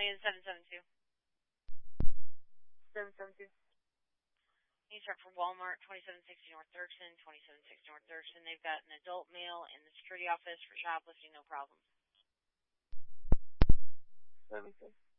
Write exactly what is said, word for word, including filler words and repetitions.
in seven seven two. seven seven two. You start for Walmart, twenty-seven sixty North Thurston, twenty-seven sixty North Thurston. They've got an adult male in the security office for shoplifting, no problem. Let me see.